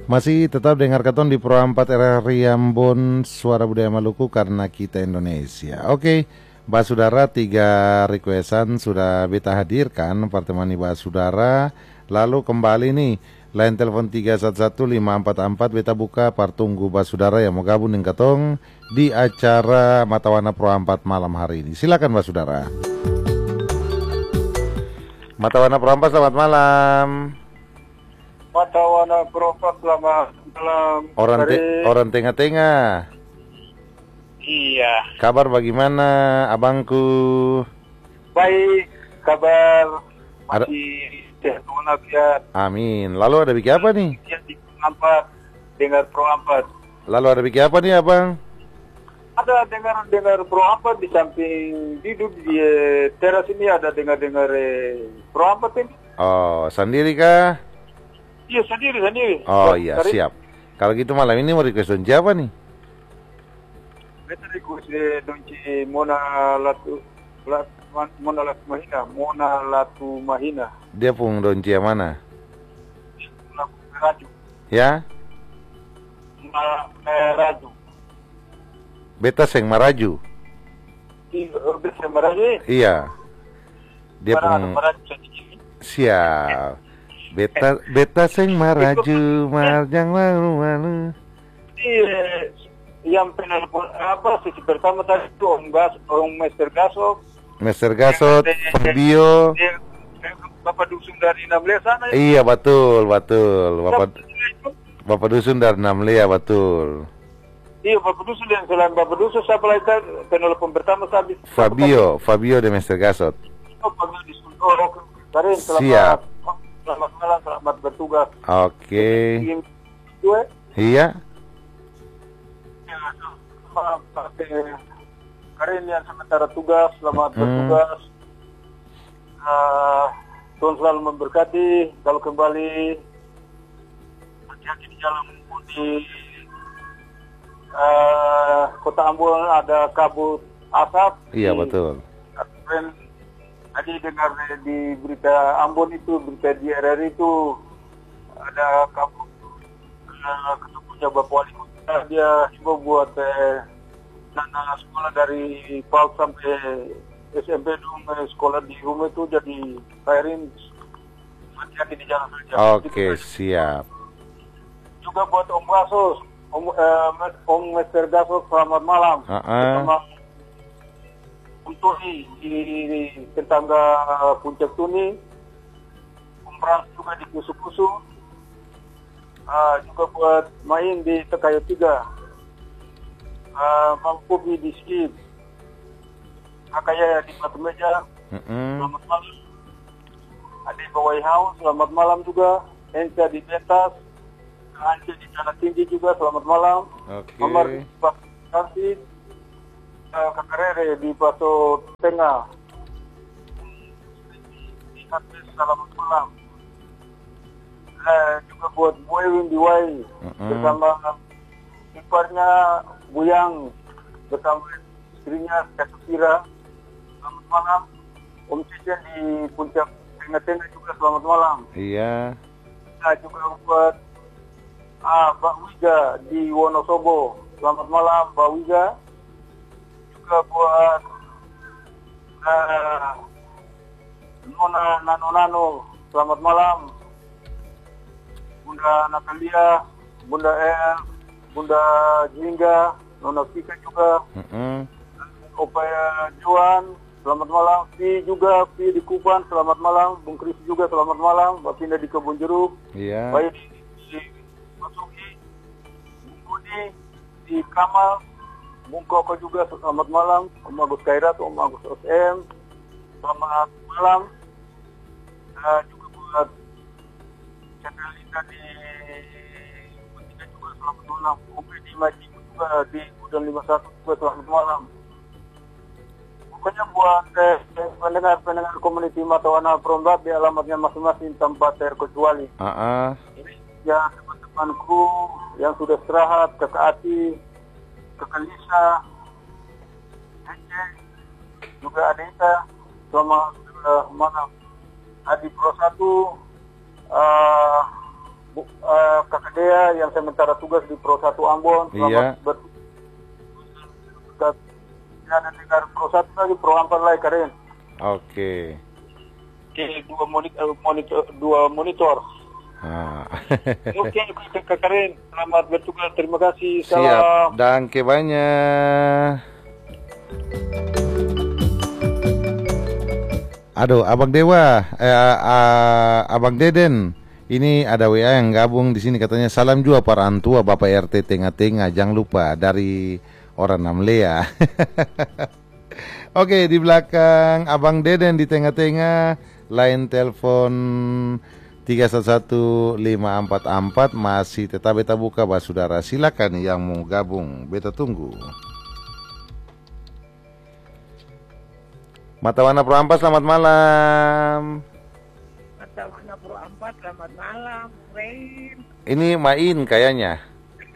Masih tetap dengar katon di Pro 4 RRI Ambon, Suara Budaya Maluku karena kita Indonesia. Oke, Mbak Saudara, 3 requestan sudah beta hadirkan pertemani Mbak Saudara. Lalu kembali nih, line telepon 311544 beta buka partunggu Mbak Saudara yang mau gabung dengan katong di acara Matawana Pro 4 malam hari ini. Silakan Mbak Saudara. Matawana Pro 4, selamat malam. Matawana Pro 4, selamat malam. Orang tengah-tengah. Iya. Kabar bagaimana abangku? Baik, kabar masih sehat walafiat. Amin. Lalu ada bikin apa nih? Ya, di Pro 4, dengar Pro 4. Lalu ada bikin apa nih abang? Ada dengar Pro 4 di samping duduk di teras ini, ada dengar Pro 4 ini. Oh, sendiri kah? Iya, sendiri. Oh iya, siap. Kalau gitu malam ini mau request donci apa nih? Beta request donci Mona Latu Mahina. Dia pun donci yang mana? Meraju. Ya? Meraju. Beta seng maraju. Beta Meraju. Iya. Dia pun siap. Beta seng maraju, marjang malu. Iya, yang penelpon apa sesi pertama tadi itu Om Master Gasok. Master Gasot, Fabio. Bapak dusun dari Namlea sana. Iya betul. Bapak dusun dari Namlea betul. Iya, Bapak dusun, dan selain Bapak dusun siapa lagi penelpon pertama tadi? Fabio de Master Gasot. Siap. Selamat malam, selamat bertugas. Oke. Iya. Karin yang sementara tugas, selamat bertugas. Tuhan selalu memberkati. Kalau kembali hati-hati di jalan di Kota Ambon ada kabut asap. Iya betul. Tadi dengar di berita Ambon itu, berita di RRI itu ada kabut, ketemunya Bapak Wali Kota, dia coba buat anak sekolah dari PAUD sampai SMP sekolah di rumah itu jadi firing. Hati-hati di jalan saja. Oke, siap. Juga buat Om Gasos, Om Mr. Gasos, selamat malam. Untuk di tetangga Puncak Tuni, Umrah juga di Kusu-Kusu, juga buat main di Tekayo 3, Mampu di Skip, Kakaya di Batu Meja, selamat malam. Adik Bawai House, selamat malam juga. Enca di Betas, Anca di Tanah Tinggi juga, selamat malam. Mamar di Pak Kansi, Kakarere di Paso Tengah. Selamat malam. Juga buat Buewin di Wai bersama iparnya Buyang bersama istrinya Kasupira. Selamat malam. Om Cijen di Puncak Tengah-Tengah juga selamat malam. Iya. Juga buat Mbak Wija di Wonosobo. Selamat malam Mbak Wija. Juga buat Nano, selamat malam. Bunda Natalia, Bunda El, Bunda Jingga, Nona Fika juga. Opaya Juan, selamat malam. Pi di Kupan, selamat malam. Bung Kris juga selamat malam. Mbak Pindah di Kebun Jeruk. Iya. Baik di Masuki, Bung Budi di Kamal, Bung Koko juga selamat malam. Om Agus Kairat, Om Agus SM, selamat malam. Juga buat Chandra di Kutika juga selamat malam. Om di Maji juga di Gudang 51 juga selamat malam. Pokoknya buat pendengar komuniti Matawana Pro 4 di alamatnya masing-masing tanpa terkecuali. Ya, teman-temanku yang sudah istirahat, Kakak Ati, Kakak Lisa, Ece, juga Adita, selamat malam. Adi Pro 1, kakak Dea yang sementara tugas di Pro 1 Ambon. Iya. Dan dengar Pro 1 lagi, Pro 4 lagi keren. Oke. Dua monitor. Ah. Oke, kakak Karen, selamat bertugas. Terima kasih. Siap. Salam. Danke banyak. Aduh, Abang Dewa, Abang Deden, ini ada WA yang gabung di sini katanya salam juga para antua Bapak RT tengah-tengah, jangan lupa dari orang Namlea. Oke, di belakang Abang Deden di tengah-tengah, line telepon 311544 masih tetap beta buka, Pak Saudara. Silakan yang mau gabung, beta tunggu. Mata Warna Pro 4, selamat malam. Mata Warna Pro 4, selamat malam, Rain. Ini Main kayaknya.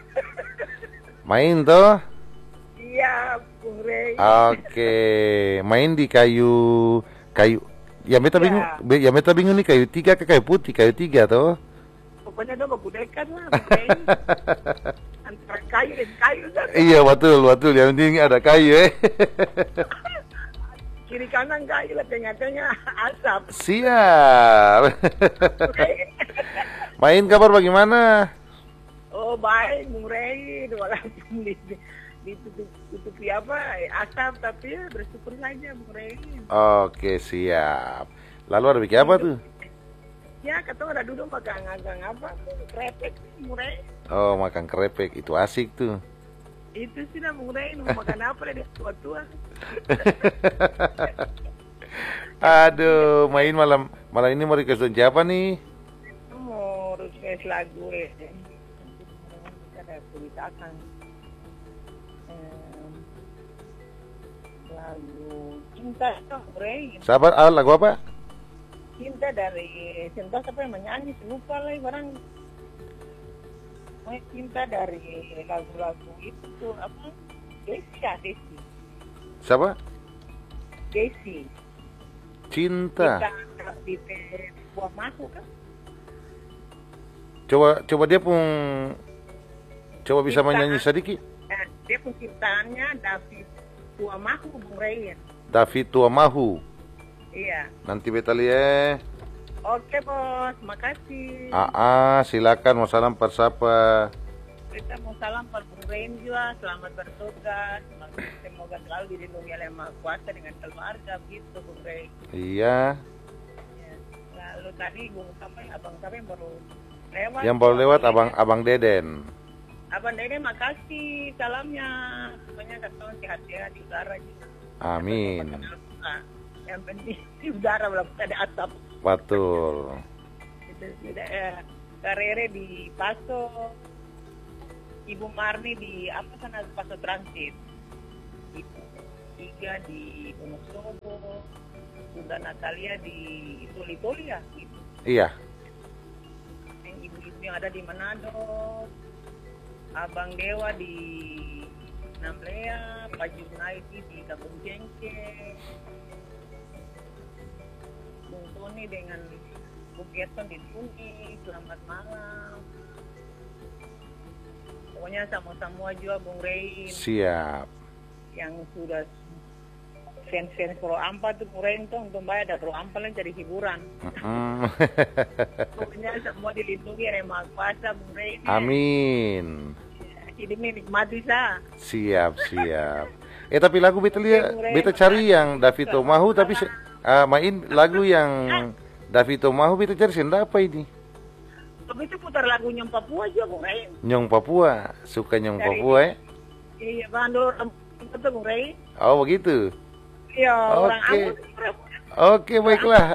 Main toh? Iya, Bung Rain. Oke, main di kayu. Ya beta bingung, ya beta bingung nih kayu 3 ke kayu putih, kayu 3 toh? Pokoknya udah memudahkan lah, Bung Rain. Antara kayu dan kayu kan. Iya betul, yang penting ada kayu Kiri kanan kayu lah, tengah-tengah asap. Siap. Main kabar bagaimana? Oh baik, Bung Rain. Walaupun ditutupi apa asap, tapi ya bersyukur saja, Bung Rain. Oke, siap. Lalu ada bikin apa tuh? Ya, kata ada duduk makan apa? Krepek, Bung Rain. Oh, makan krepek, itu asik tuh. Itu sih dah, Bung Rain. Mau makan apa dia tua-tua? Aduh, main malam ini mau request siapa nih? Mau request lagu kita ada tulisan lagu Cinta dong, Ray. Sabar, lagu apa? Cinta dari Cinta, siapa yang menyanyi? Lupa lah barang. Cinta dari lagu-lagu itu tuh apa? Desi. Siapa? Desi. Cinta. Kita di buah masuk kan? Coba dia coba bisa menyanyi sedikit. Dia penciptaannya David Tuamahu, Bung Ray. David Tuamahu. Iya. Nanti beta lihat. Oke bos, makasih. Silakan mau salam persapa. Kita mau salam per Bung Ray juga, selamat bertugas. Semoga selalu dilindungi oleh Maha Kuasa dengan keluarga, begitu Bung Ray. Iya. Ya. Lalu tadi Abang Sapi baru lewat. Yang baru lewat Abang Deden. Abang Deden makasih salamnya. Semuanya ketemu sehat-sehat di udara juga. Amin. Yang penting di udara belum ada asap. Betul. Itu sudah Karere di Paso, Ibu Marni di apa sana Paso Transit. Itu 3 di Wonosobo, Bunda Natalia di Toli-Toli ya gitu. Iya. Yang ibu-ibu yang ada di Manado, Abang Dewa di Namlea, Pak Junaidi di Kampung Jengke, Bung Tony dengan Bung Gerson di Tuni, selamat malam. Pokoknya sama-sama juga Bung Ray. Siap. Yang sudah fans Pro 4 tuh Bung Ray itu untuk bayar ada Pro 4 yang jadi hiburan. Pokoknya semua dilindungi oleh Maha Kuasa Bung Ray. Amin. Hidupnya nikmati sah. Siap. Tapi lagu beta cari yang David Tuamahu, tapi main lagu yang David Tuamahu beta cari senda apa ini? Tapi itu putar lagu Nyong Papua juga Bung Ray. Nyong Papua, suka Nyong Papua Iya, bahan dulu itu Bung Ray. Oh begitu. Iya, orang Ambon. Oke, baiklah.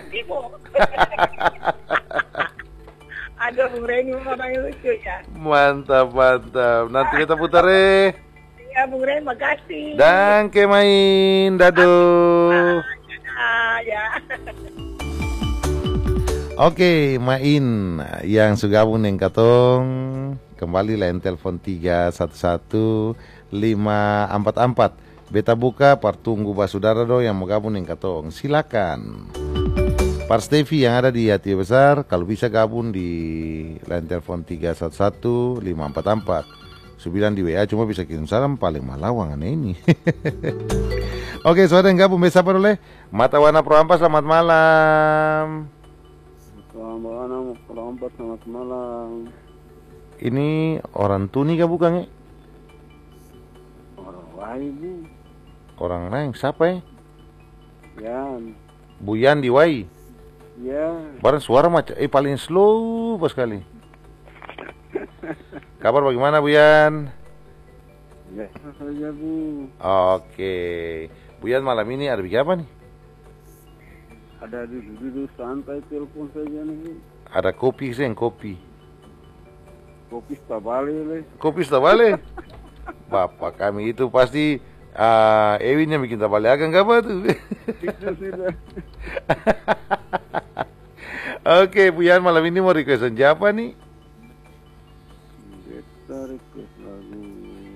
Aduh, Bung Ray ini orang lucu ya. Mantap. Nanti kita putar Ya, Bung Ray, makasih. Danke main, dado. Ya. Oke, main yang sugabung neng katong kembali lain telepon 311544. Beta buka partunggu basudara do yang mau gabung neng katong. Silakan. Pak Stevi yang ada di Hati Besar, kalau bisa gabung di line telepon 311 544 9 di WA, cuma bisa kirim salam paling malawang aneh ini. Oke, saudara yang gabung bisa apa oleh Mata Warna Pro Ampas, selamat malam. Selamat malam. Ini orang Tuni kah bukan? Orang lain Bu. Orang lain siapa ya? Yan. Buyan di Wai. Ya. Barang suara macam paling slow pas sekali. Kabar bagaimana Buyan? Ya saja Bu. Oke. Buyan malam ini ada bikin apa nih? Ada duduk santai telepon saja nih Bu. Ada kopi sih, kopi. Kopi tabale le. Kopi tabale. Bapak kami itu pasti Ewin yang bikin tabale akan apa tuh? Itu sudah. Oke, Buyan malam ini mau requestan siapa nih? Kita request lagu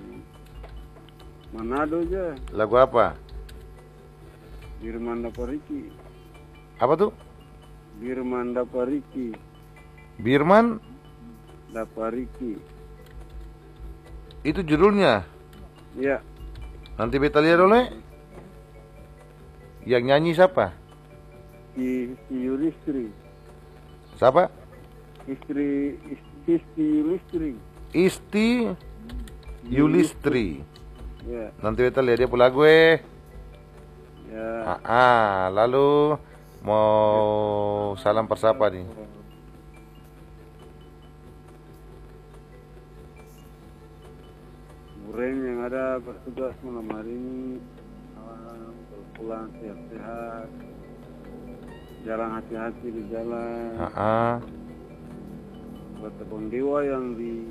Manado aja. Lagu apa? Birmanda Pariki. Apa tuh? Birmanda Pariki. Birman Dapariki. itu judulnya. Ya. Nanti beta lihat oleh. Yang nyanyi siapa? Isti Yulistri. Siapa? Isti Yulistri. Isti Yulistri. Ya. Nanti beta lihat dia pula gue. Ya. Lalu mau salam persapa nih. Muren yang ada bertugas malam hari ini pulang sehat-sehat, jalan hati-hati di jalan. Buat Bang Dewa yang di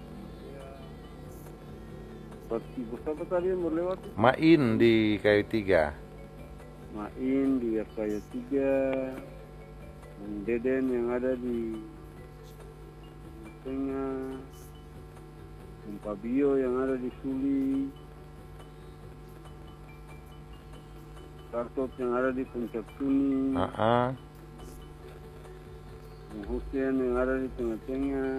Ibu siapa tadi yang berlewat? Main di Kayu Tiga. Main di Kayu Tiga. Dan Deden yang ada di tengah. Fabio yang ada di Suli. Kartot yang ada di Puncak Tuni. Hussein yang ada di tengah-tengah.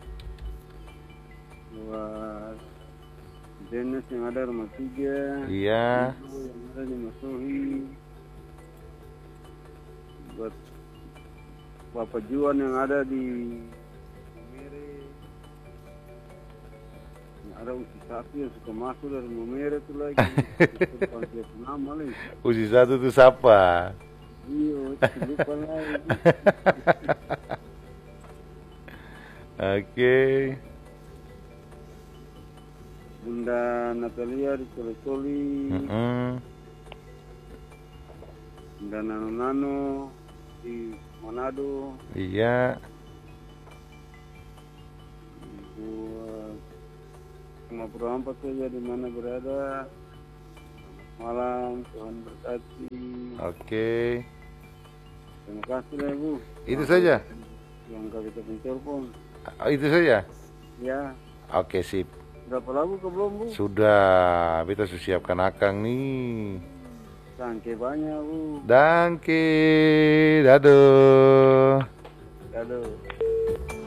Buat Dennis yang ada rumah 3. Iya. Yang ada di Masohi. Buat Bapak Juan yang ada di Mere. Yang ada usi satu yang suka masuk dari Mere itu lagi. Nama lagi. Usi satu itu siapa? Iya, lupa lagi. Oke. Bunda Natalia di Soli-Soli. Bunda Nano-Nano di Manado. Iya. Buat semua perempat saja di mana berada. Selamat malam, Tuhan berkati. Oke. Terima kasih lah Bu. Itu saja. Yang kita telepon. Itu saja. Ya. Oke, sip. Berapa lagu ke belum Bu? Sudah, kita sudah siapkan akang nih. Sangke banyak Bu. Dangke, daduh. Daduh.